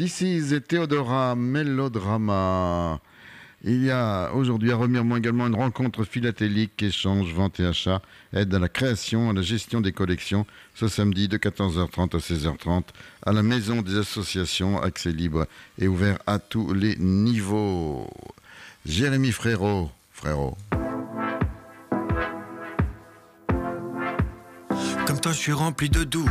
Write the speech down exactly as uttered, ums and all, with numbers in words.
This is Théodora Mélodrama. Il y a aujourd'hui à Remiremont également une rencontre philatélique, échange, vente et achat, aide à la création, à la gestion des collections, ce samedi de quatorze heures trente à seize heures trente à la Maison des Associations, accès libre et ouvert à tous les niveaux. Jérémy Frérot, frérot. Comme toi je suis rempli de doux.